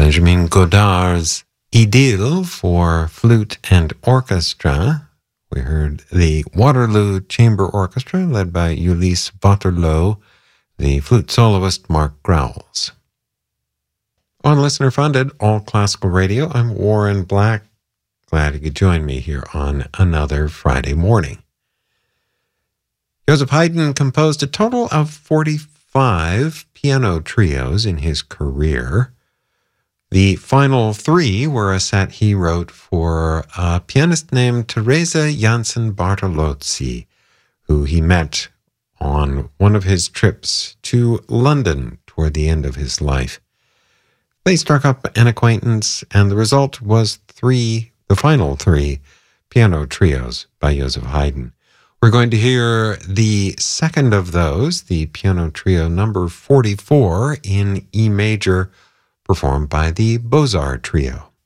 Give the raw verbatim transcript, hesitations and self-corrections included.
Benjamin Godard's Idylle for flute and orchestra. We heard the Waterloo Chamber Orchestra led by Ulysse Waterloo, the flute soloist Mark Growls. On listener-funded All Classical Radio, I'm Warren Black. Glad you could join me here on another Friday morning. Joseph Haydn composed a total of forty-five piano trios in his career. The final three were a set he wrote for a pianist named Teresa Jansen Bartolozzi, who he met on one of his trips to London toward the end of his life. They struck up an acquaintance, and the result was three, the final three, piano trios by Joseph Haydn. We're going to hear the second of those, the piano trio number forty-four in E major, performed by the Beaux-Arts Trio.